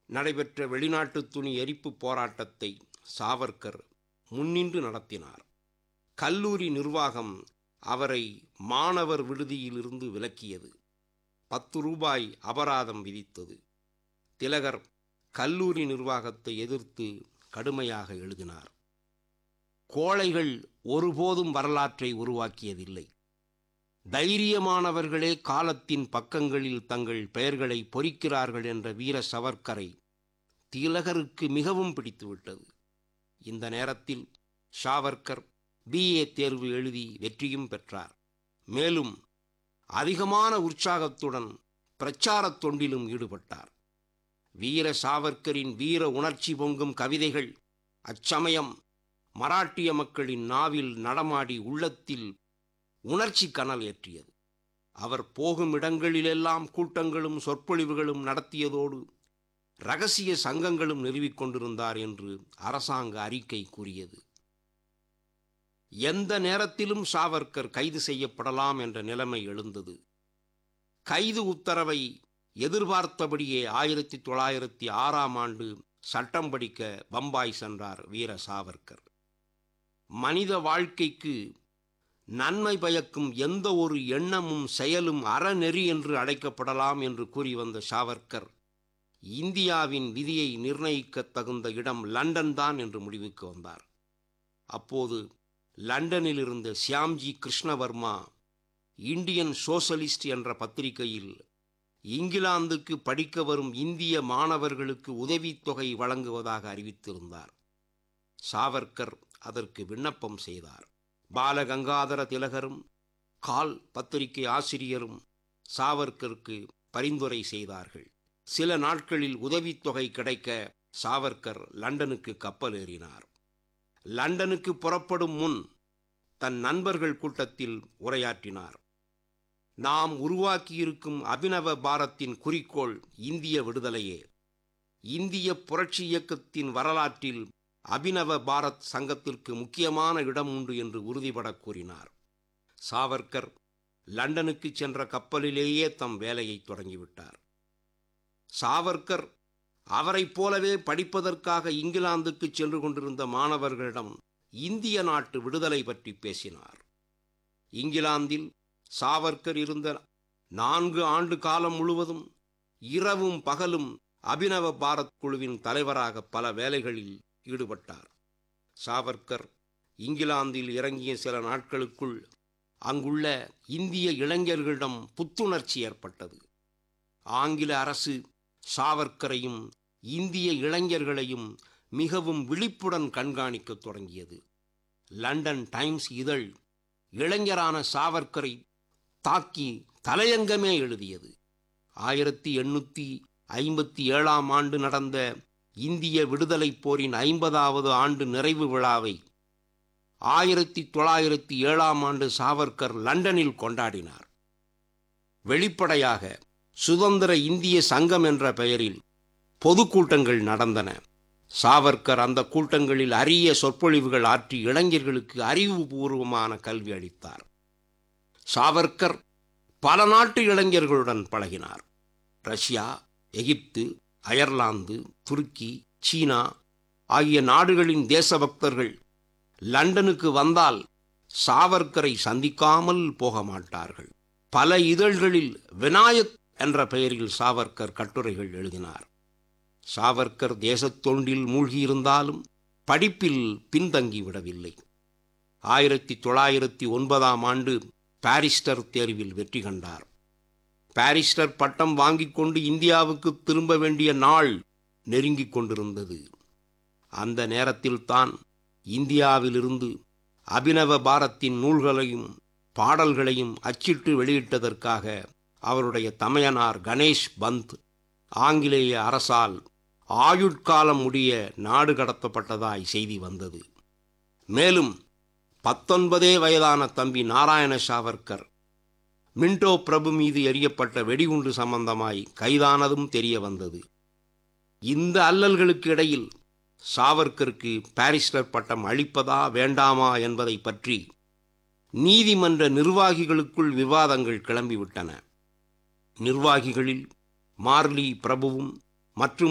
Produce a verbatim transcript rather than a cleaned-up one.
நடைபெற்ற வெளிநாட்டு துணி எரிப்பு போராட்டத்தை சாவர்கர் முன்னின்று நடத்தினார். கல்லூரி நிர்வாகம் அவரை மாணவர் விடுதியிலிருந்து விலக்கியது. பத்து ரூபாய் அபராதம் விதித்தது. திலகர் கல்லூரி நிர்வாகத்தை எதிர்த்து கடுமையாக எழுதினார். கோழைகள் ஒருபோதும் வரலாற்றை உருவாக்கியதில்லை. தைரியமானவர்களே காலத்தின் பக்கங்களில் தங்கள் பெயர்களை பொறிக்கிறார்கள் என்ற வீர சவர்க்கரை திலகருக்கு மிகவும் பிடித்துவிட்டது. இந்த நேரத்தில் சாவர்கர் பிஏ தேர்வு எழுதி வெற்றியும் பெற்றார். மேலும் அதிகமான உற்சாகத்துடன் பிரச்சாரத் தொண்டிலும் ஈடுபட்டார். வீர சாவர்கரின் வீர உணர்ச்சி பொங்கும் கவிதைகள் அச்சமயம் மராட்டிய மக்களின் நாவில் நடமாடி உள்ளத்தில் உணர்ச்சி கனல் ஏற்றியது. அவர் போகும் இடங்களிலெல்லாம் கூட்டங்களும் சொற்பொழிவுகளும் நடத்தியதோடு இரகசிய சங்கங்களும் நிறுவிக் கொண்டிருந்தார் என்று அரசாங்க அறிக்கை கூறியது. எந்த நேரத்திலும் சாவர்கர் கைது செய்யப்படலாம் என்ற நிலைமை எழுந்தது. கைது உத்தரவை எதிர்பார்த்தபடியே ஆயிரத்தி தொள்ளாயிரத்தி ஆறாம் ஆண்டு சட்டம் படிக்க பம்பாய் சென்றார் வீர சாவர்கர். மனித வாழ்க்கைக்கு நன்மை பயக்கும் எந்த ஒரு எண்ணமும் செயலும் அறநெறி என்று அழைக்கப்படலாம் என்று கூறி வந்த சாவர்கர் இந்தியாவின் விதியை நிர்ணயிக்க தகுந்த இடம் லண்டன் தான் என்று முடிவுக்கு வந்தார். அப்போது லண்டனில் இருந்த சியாம்ஜி கிருஷ்ணவர்மா இந்தியன் சோசலிஸ்ட் என்ற பத்திரிகையில் இங்கிலாந்துக்கு படிக்க வரும் இந்திய மாணவர்களுக்கு உதவித்தொகை வழங்குவதாக அறிவித்திருந்தார். சாவர்கர் அதற்கு விண்ணப்பம் செய்தார். பாலகங்காதர திலகரும் கால் பத்திரிகை ஆசிரியரும் சாவர்கருக்கு பரிந்துரை செய்தார்கள். சில நாட்களில் உதவித்தொகை கிடைக்க சாவர்கர் லண்டனுக்கு கப்பல் ஏறினார். லண்டனுக்கு புறப்படும் முன் தன் நண்பர்கள் கூட்டத்தில் உரையாற்றினார். நாம் உருவாக்கியிருக்கும் அபினவ பாரத்தின் குறிக்கோள் இந்திய விடுதலையே. இந்திய புரட்சி இயக்கத்தின் வரலாற்றில் அபினவ பாரத் சங்கத்திற்கு முக்கியமான இடம் உண்டு என்று உறுதிபட கூறினார். சாவர்கர் லண்டனுக்கு சென்ற கப்பலிலேயே தம் வேலையை தொடங்கிவிட்டார். சாவர்கர் அவரைப் போலவே படிப்பதற்காக இங்கிலாந்துக்கு சென்று கொண்டிருந்த மாணவர்களிடம் இந்திய நாட்டு விடுதலை பற்றி பேசினார். இங்கிலாந்தில் சாவர்கர் இருந்த நான்கு ஆண்டு காலம் முழுவதும் இரவும் பகலும் அபினவ பாரத் குழுவின் தலைவராக பல வேலைகளில் ஈடுபட்டார். சாவர்கர் இங்கிலாந்தில் இறங்கிய சில நாட்களுக்குள் அங்குள்ள இந்திய இளைஞர்களிடம் புத்துணர்ச்சி ஏற்பட்டது. ஆங்கில அரசு சாவர்கரையும் இந்திய இளைஞர்களையும் மிகவும் விழிப்புடன் கண்காணிக்கத் தொடங்கியது. லண்டன் டைம்ஸ் இதழ் இளைஞரான சாவர்கரை தாக்கி தலையங்கமே எழுதியது. ஆயிரத்தி எண்ணூற்றி ஐம்பத்தி ஏழாம் ஆண்டு நடந்த இந்திய விடுதலை போரின் ஐம்பதாவது ஆண்டு நிறைவு விழாவை ஆயிரத்தி தொள்ளாயிரத்தி ஏழாம் ஆண்டு சாவர்கர் லண்டனில் கொண்டாடினார். வெளிப்படையாக சுதந்திர இந்திய சங்கம் என்ற பெயரில் பொதுக்கூட்டங்கள் நடந்தன. சாவர்கர் அந்த கூட்டங்களில் அரிய சொற்பொழிவுகள் ஆற்றி இளைஞர்களுக்கு அறிவுபூர்வமான கல்வி அளித்தார். சாவர்கர் பல நாட்டு இளைஞர்களுடன் பழகினார். ரஷ்யா, எகிப்து, அயர்லாந்து, துருக்கி, சீனா ஆகிய நாடுகளின் தேசபக்தர்கள் லண்டனுக்கு வந்தால் சாவர்கரை சந்திக்காமல் போக மாட்டார்கள். பல இதழ்களில் விநாயக் என்ற பெயரில் சாவர்கர் கட்டுரைகள் எழுதினார். சாவர்கர் தேசத்தொண்டில் மூழ்கியிருந்தாலும் படிப்பில் பின்தங்கிவிடவில்லை. ஆயிரத்தி தொள்ளாயிரத்தி ஒன்பதாம் ஆண்டு பாரிஸ்டர் தேர்வில் வெற்றி கண்டார். பாரிஸ்டர் பட்டம் வாங்கிக் கொண்டு இந்தியாவுக்கு திரும்ப வேண்டிய நாள் நெருங்கிக் கொண்டிருந்தது. அந்த நேரத்தில்தான் இந்தியாவிலிருந்து அபினவ பாரத்தின் நூல்களையும் பாடல்களையும் அச்சிட்டு வெளியிட்டதற்காக அவருடைய தமையனார் கணேஷ் பந்த் ஆங்கிலேய அரசால் ஆயுட்காலம் முடிய நாடு கடத்தப்பட்டதாய் செய்தி வந்தது. மேலும் பத்தொன்பதே வயதான தம்பி நாராயண சாவர்கர் மின்டோ பிரபு மீது எறியப்பட்ட வெடிகுண்டு சம்பந்தமாய் கைதானதும் தெரிய வந்தது. இந்த அல்லல்களுக்கு இடையில் சாவர்கருக்கு பாரிஸ்டர் பட்டம் அளிப்பதா வேண்டாமா என்பதை பற்றி நீதிமன்ற நிர்வாகிகளுக்குள் விவாதங்கள் கிளம்பிவிட்டன. நிர்வாகிகளில் மார்லி பிரபுவும் மற்றும்